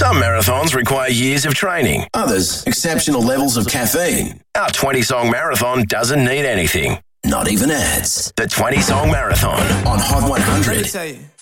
Some marathons require years of training. Others, exceptional levels of caffeine. Our 20-song marathon doesn't need anything. Not even ads. The 20-song marathon on Hot 100. Let me tell you.